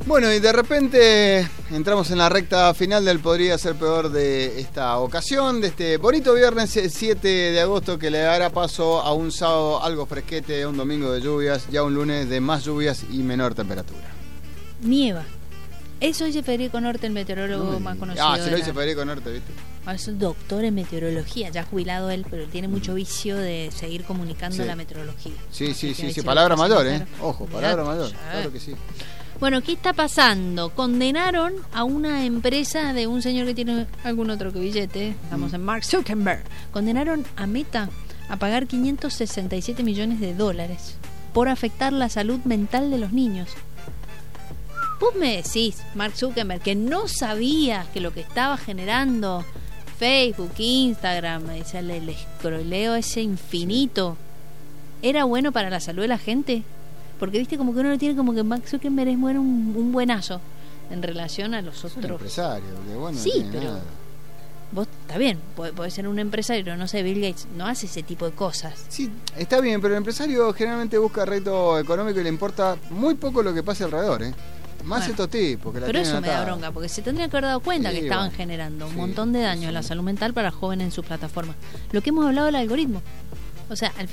Bueno, y de repente entramos en la recta final del Podría Ser Peor de esta ocasión, de este bonito viernes 7 de agosto que le dará paso a un sábado algo fresquete, a un domingo de lluvias, ya un lunes de más lluvias y menor temperatura. Nieva. Eso dice Federico Norte, el meteorólogo más conocido. Se lo dice Federico Norte, ¿viste? Es un doctor en meteorología, ya jubilado él, pero tiene mucho vicio de seguir comunicando la meteorología. Sí, palabra mayor, Ojo, palabra mayor, claro que sí. Bueno, ¿qué está pasando? Condenaron a una empresa de un señor que tiene algún otro que billete, estamos en Mark Zuckerberg. Condenaron a Meta a pagar $567 millones por afectar la salud mental de los niños. Vos me decís, Mark Zuckerberg, que no sabía que lo que estaba generando Facebook, Instagram, el escroleo ese infinito, era bueno para la salud de la gente. Porque viste como que uno lo tiene como que Mark Zuckerberg es un buenazo en relación a los otros. Es un empresario, que bueno, sí, no pero nada. Vos está bien, podés ser un empresario, no sé, Bill Gates no hace ese tipo de cosas. Sí, está bien, pero el empresario generalmente busca rédito económico y le importa muy poco lo que pase alrededor, Más estos tipos que la pero tienen eso me da atada. bronca, porque se tendría que haber dado cuenta que estaban generando un montón de daño a la salud mental para jóvenes en sus plataformas. Lo que hemos hablado del algoritmo. O sea, al